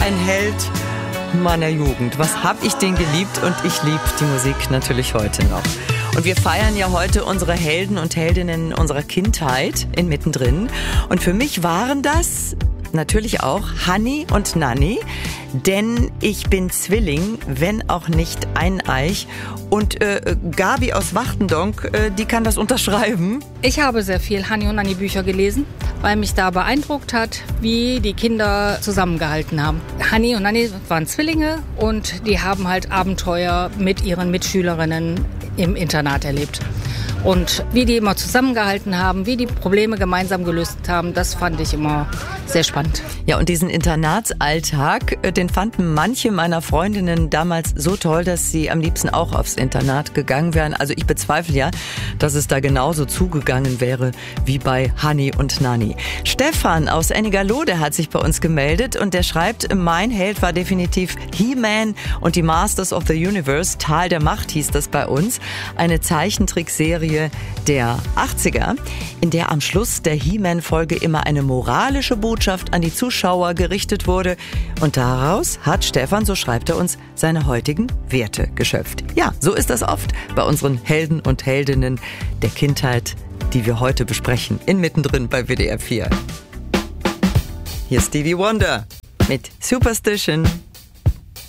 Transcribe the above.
ein Held meiner Jugend. Was hab ich den geliebt und ich liebe die Musik natürlich heute noch. Und wir feiern ja heute unsere Helden und Heldinnen unserer Kindheit in Mittendrin. Und für mich waren das natürlich auch Hanni und Nanni, denn ich bin Zwilling, wenn auch nicht eineich. Und Gabi aus Wachtendonk, die kann das unterschreiben. Ich habe sehr viel Hanni und Nanni Bücher gelesen, weil mich da beeindruckt hat, wie die Kinder zusammengehalten haben. Hanni und Nanni waren Zwillinge und die haben halt Abenteuer mit ihren Mitschülerinnen im Internat erlebt. Und wie die immer zusammengehalten haben, wie die Probleme gemeinsam gelöst haben, das fand ich immer sehr spannend. Ja, und diesen Internatsalltag, den fanden manche meiner Freundinnen damals so toll, dass sie am liebsten auch aufs Internat gegangen wären. Also ich bezweifle ja, dass es da genauso zugegangen wäre wie bei Hanni und Nanni. Stefan aus Ennigerlohde hat sich bei uns gemeldet und der schreibt, mein Held war definitiv He-Man und die Masters of the Universe, Tal der Macht hieß das bei uns. Eine Zeichentrickserie der 80er, in der am Schluss der He-Man-Folge immer eine moralische Botschaft an die Zuschauer gerichtet wurde. Und daraus hat Stefan, so schreibt er uns, seine heutigen Werte geschöpft. Ja, so ist das oft bei unseren Helden und Heldinnen der Kindheit, die wir heute besprechen, in Mittendrin bei WDR 4. Hier ist Stevie Wonder mit Superstition.